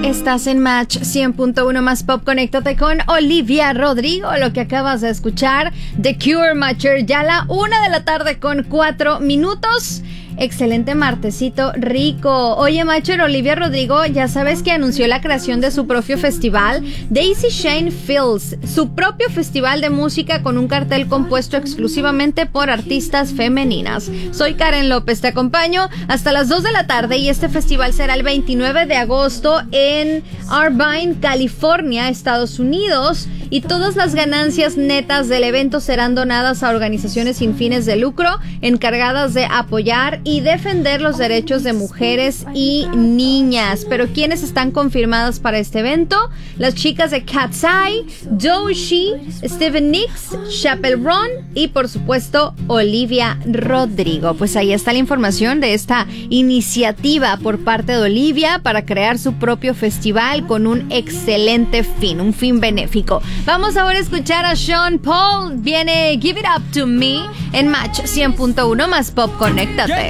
Estás en Match 100.1 más Pop. Conéctate con Olivia Rodrigo. Lo que acabas de escuchar, The Cure, Macher, ya la 1:04 p.m. Excelente martesito rico. Oye, Macher, Olivia Rodrigo, ya sabes que anunció la creación de su propio festival, Daisy Shane Fields, su propio festival de música con un cartel compuesto exclusivamente por artistas femeninas. Soy Karen López, te acompaño hasta las 2 de la tarde y este festival será el 29 de agosto en Irvine, California, Estados Unidos, y todas las ganancias netas del evento serán donadas a organizaciones sin fines de lucro encargadas de apoyar y defender los derechos de mujeres y niñas. Pero ¿quiénes están confirmadas para este evento? Las chicas de Cat's Eye, Doechii, Steven Nicks, Chappell Roan y por supuesto Olivia Rodrigo. Pues ahí está la información de esta iniciativa por parte de Olivia para crear su propio festival con un excelente fin, un fin benéfico. Vamos ahora a escuchar a Sean Paul. Viene Give It Up To Me en Match 100.1 más Pop. Conéctate.